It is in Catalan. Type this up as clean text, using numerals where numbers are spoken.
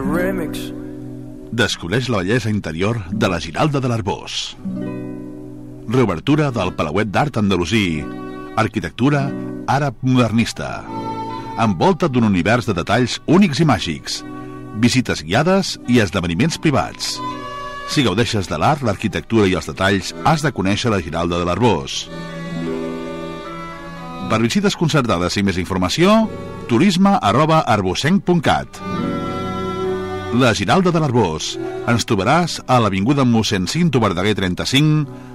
Descobreix la bellesa interior de la Giralda de l'Arboç. Reobertura del Palauet d'Art Andalusí. Arquitectura àrab modernista. Envolta't d'un univers de detalls únics i màgics. Visites guiades i esdeveniments privats. Si gaudeixes de l'art, l'arquitectura i els detalls, has de conèixer la Giralda de l'Arboç. Per visites concertades i més informació, turisme@arbocenc.cat. La Giralda de l'Arboç. Ens trobaràs a l'avinguda Mossèn Cinto Verdaguer 35,